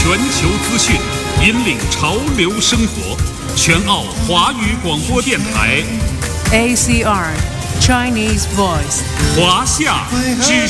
全球资讯，引领潮流生活。全澳华语广播电台 ACR Chinese Voice 华夏之